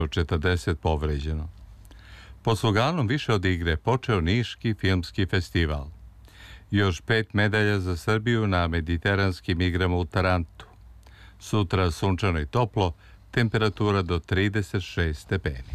40 povređeno. Po sloganom Više od igre počeo Niški filmski festival. Još 5 medalja za Srbiju na mediteranskim igrama u Tarantu. Sutra sunčano i toplo, temperatura do 36 stepeni.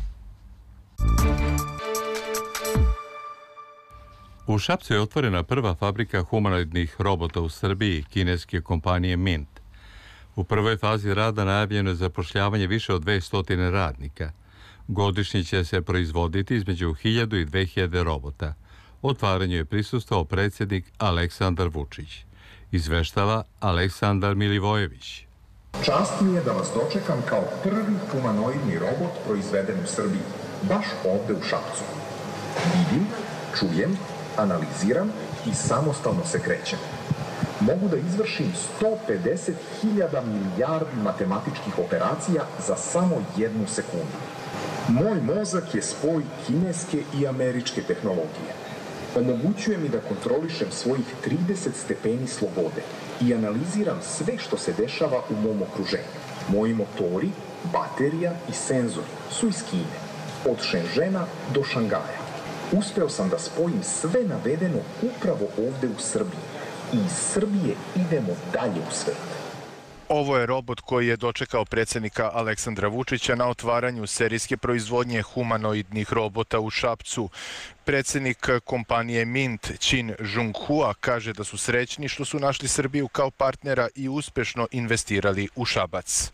U Šapcu je otvorena prva fabrika humanoidnih robota u Srbiji, kineske kompanije Mint. U prvoj fazi rada najavljeno je zapošljavanje više od 200 radnika. Godišnje će se proizvoditi između 1000 i 2000 robota. Otvaranju je prisustvovao predsjednik Aleksandar Vučić. Izveštava Aleksandar Milivojević. Čast mi je da vas dočekam kao prvi humanoidni robot proizveden u Srbiji, baš ovde u Šapcu. Vidim, čujem, analiziram i samostalno se krećem. Mogu da izvršim 150.000 milijardi matematičkih operacija za samo 1 sekundu. Moj mozak je spoj kineske i američke tehnologije. Omogućuje mi da kontrolišem svojih 30 stepeni slobode i analiziram sve što se dešava u mom okruženju. Moji motori, baterija i senzori su iz Kine, od Šenžena do Šangaja. Uspeo sam da spojim sve navedeno upravo ovde u Srbiji i iz Srbije idemo dalje u svet. Ovo je robot koji je dočekao predsjednika Aleksandra Vučića na otvaranju serijske proizvodnje humanoidnih robota u Šapcu. Predsjednik kompanije Mint, Qin Zhonghua, kaže da su srećni što su našli Srbiju kao partnera i uspešno investirali u Šabac.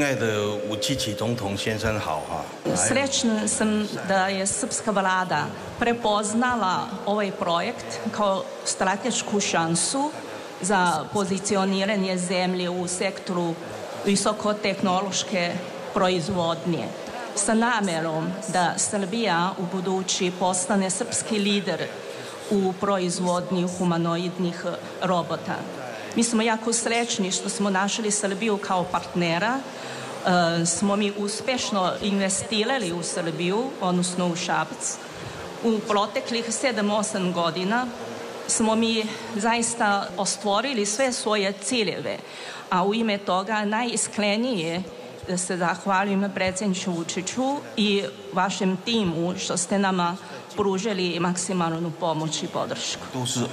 Srećna sam da je srpska vlada prepoznala ovaj projekt kao stratešku šansu za pozicioniranje zemlje u sektoru visokotehnološke proizvodnje sa namerom da Srbija u budući postane srpski lider u proizvodnji humanoidnih robota. Mi smo jako srećni što smo našli Srbiju kao partnera, smo mi uspešno investirali u Srbiju, odnosno u Šabac. U proteklih 7-8 godina smo mi zaista ostvorili sve svoje ciljeve, a u ime toga najiskrenije da se zahvalim predsjedniku Vučiću i vašem timu što ste nama pružili maksimalnu pomoć i podršku.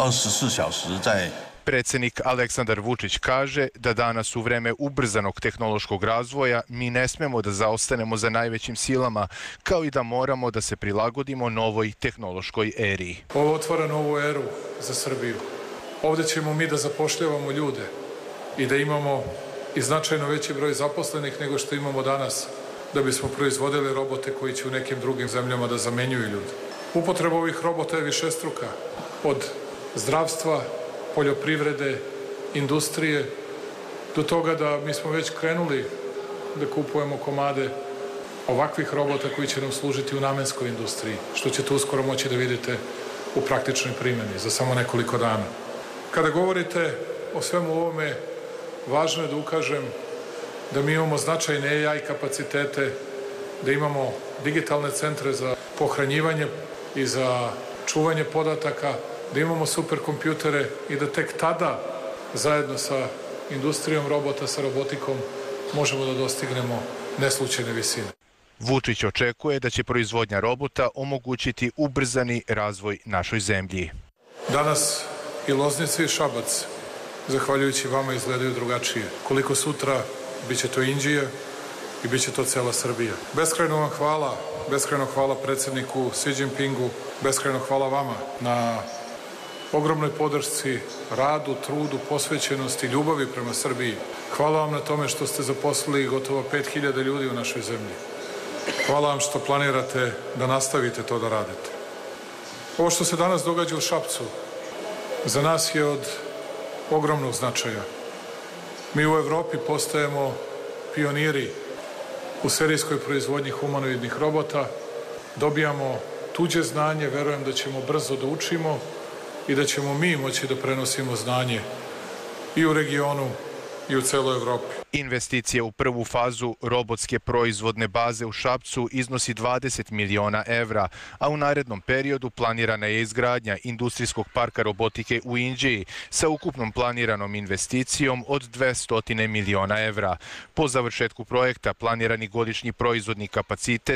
Predsjednik Aleksandar Vučić kaže da danas u vreme ubrzanog tehnološkog razvoja mi ne smemo da zaostanemo za najvećim silama, kao i da moramo da se prilagodimo novoj tehnološkoj eri. Ovo otvara novu eru za Srbiju. Ovde ćemo mi da zapošljavamo ljude i da imamo i značajno veći broj zaposlenih nego što imamo danas, da bismo proizvodili robote koji će u nekim drugim zemljama da zamenjuju ljude. Upotreba ovih robota je višestruka, od zdravstva, poljoprivrede, industrije, do toga da mi smo već krenuli da kupujemo komade ovakvih robota koji će nam služiti u namenskoj industriji, što ćete uskoro moći da vidite u praktičnoj primjeni za samo nekoliko dana. Kada govorite o svemu ovome, važno je da ukažem da mi imamo značajne AI kapacitete, da imamo digitalne centre za pohranjivanje i za čuvanje podataka, da imamo superkompjutere i da tek tada, zajedno sa industrijom robota, sa robotikom, možemo da dostignemo neslučajne visine. Vučić očekuje da će proizvodnja robota omogućiti ubrzani razvoj našoj zemlji. Danas i Loznica i Šabac, zahvaljujući vama, izgledaju drugačije. Koliko sutra, bit će to Inđija i bit će to cela Srbija. Beskrajno vam hvala, beskrajno hvala predsjedniku Xi Jinpingu, beskrajno hvala vama na ogromnoj podršci, radu, trudu, posvećenosti, ljubavi prema Srbiji. Hvala vam na tome što ste zaposlili gotovo 5000 ljudi u našoj zemlji. Hvala vam što planirate da nastavite to da radite. Ovo što se danas događa u Šapcu za nas je od ogromnog značaja. Mi u Evropi postajemo pioniri u serijskoj proizvodnji humanoidnih robota, dobijamo tuđe znanje, verujem da ćemo brzo da učimo i da ćemo mi moći da prenosimo znanje i u regionu i u celoj Evropi. Investicija u prvu fazu robotske proizvodne baze u Šapcu iznosi 20 miliona evra, a u narednom periodu planirana je izgradnja industrijskog parka robotike u Inđiji sa ukupnom planiranom investicijom od 200 miliona evra. Po završetku projekta planirani godišnji proizvodni kapacitet